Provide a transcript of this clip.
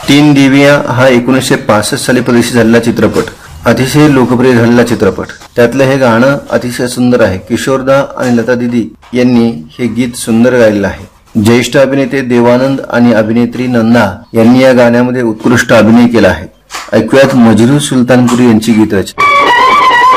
तीन दिव्या हा 1965 साली प्रदर्शित झालेला चित्रपट, अतिशय लोकप्रिय झालेला चित्रपट. त्यातलं हे गाणं अतिशय सुंदर आहे. किशोरदा आणि लता दीदी यांनी हे गीत सुंदर गायलेलं आहे. ज्येष्ठ अभिनेते देवानंद आणि अभिनेत्री नंदा यांनी या गाण्यामध्ये उत्कृष्ट अभिनय केला आहे. ऐकूयात मजरू सुलतानपुरी यांची गीत रचना.